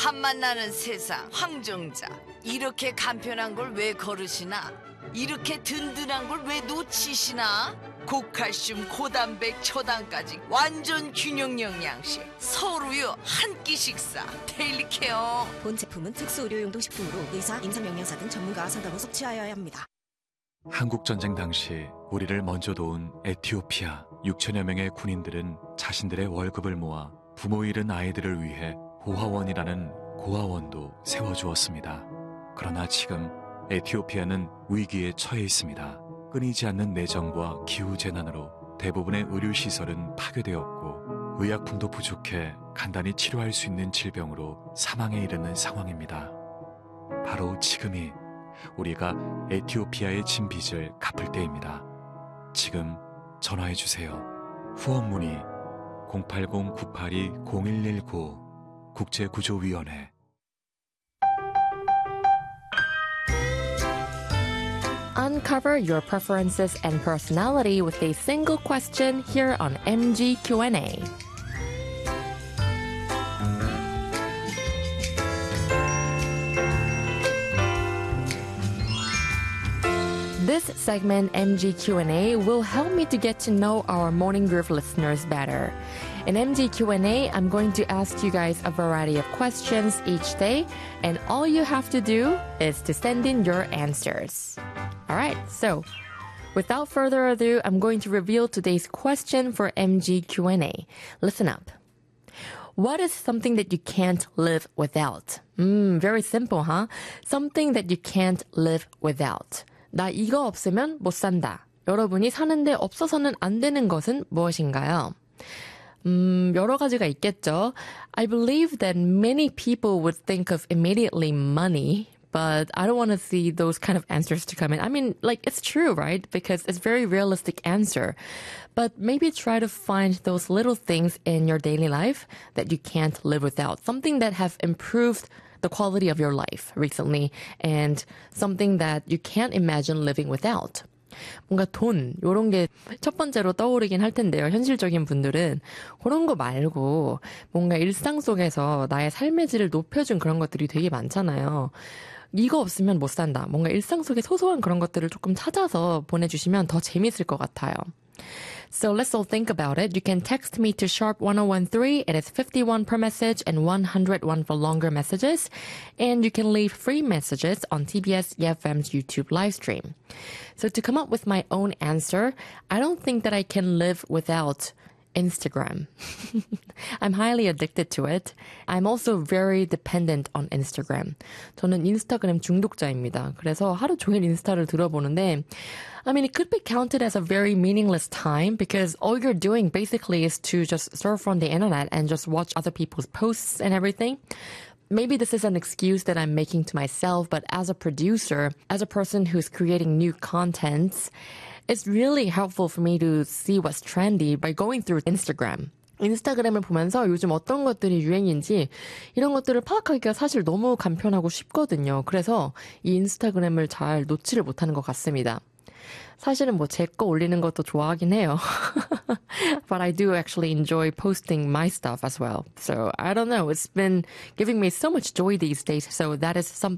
한만 나는 세상 황정자. 이렇게 간편한 걸 왜 거르시나? 이렇게 든든한 걸 왜 놓치시나? 고칼슘, 고단백, 초당까지 완전 균형 영양식. 서울우유 한 끼 식사. 데일리 케어. 본 제품은 특수 의료용도 식품으로 의사, 임상영양사 등 전문가 상담 후 섭취하여야 합니다. 한국전쟁 당시 우리를 먼저 도운 에티오피아 6천여 명의 군인들은 자신들의 월급을 모아 부모 잃은 아이들을 위해 고아원이라는 고아원도 세워주었습니다. 그러나 지금 에티오피아는 위기에 처해 있습니다. 끊이지 않는 내정과 기후재난으로 대부분의 의료시설은 파괴되었고 의약품도 부족해 간단히 치료할 수 있는 질병으로 사망에 이르는 상황입니다. 바로 지금이 우리가 에티오피아에 진 빚을 갚을 때입니다. 지금 전화해주세요. 후원 문의 080-982-0119 국제구조위원회. Uncover your preferences and personality with a single question here on MG Q&A. This segment, MG Q&A, will help me to get to know our Morning Groove listeners better. In MG Q&A, I'm going to ask you guys a variety of questions each day, and all you have to do is to send in your answers. All right, so without further ado, I'm going to reveal today's question for MG Q&A. Listen up. What is something that you can't live without? Very simple, huh? Something that you can't live without. 나 이거 없으면 못 산다. 여러분이 사는데 없어서는 안 되는 것은 무엇인가요? 여러 가지가 있겠죠. I believe that many people would think of immediately money, but I don't want to see those kind of answers to come in. I mean, like, it's true, right? Because it's a very realistic answer. But maybe try to find those little things in your daily life that you can't live without. Something that have improved the quality of your life recently and something that you can't imagine living without. 뭔가 돈, 요런 게 첫 번째로 떠오르긴 할 텐데요. 현실적인 분들은 그런 거 말고 뭔가 일상 속에서 나의 삶의 질을 높여준 그런 것들이 되게 많잖아요. 이거 없으면 못 산다. 뭔가 일상 속의 소소한 그런 것들을 조금 찾아서 보내주시면 더 재밌을 것 같아요. So let's all think about it. You can text me to sharp 1013. It is 51 per message and 101 for longer messages. And you can leave free messages on TBS EFM's YouTube live stream. So to come up with my own answer, I don't think that I can live without Instagram. I'm highly addicted to it. I'm also very dependent on Instagram. 저는 인스타그램 중독자입니다. 그래서 하루 종일 인스타를 들어보는데 I mean, it could be counted as a very meaningless time because all you're doing basically is to just surf on the internet and just watch other people's posts and everything. Maybe this is an excuse that I'm making to myself, but as a producer, as a person who's creating new contents, it's really helpful for me to see what's trendy by going through Instagram. 인스타그램을 보면서 요즘 어떤 것들이 유행인지 이런 것들을 파악하기가 사실 너무 간편하고 쉽거든요. 그래서 이 인스타그램을 잘 놓지를 못하는 것 같습니다. 사실은 뭐 제 거 올리는 것도 좋아하긴 해요. But I do actually enjoy posting my stuff as well. So I don't know. It's been giving me so much joy these days. So that is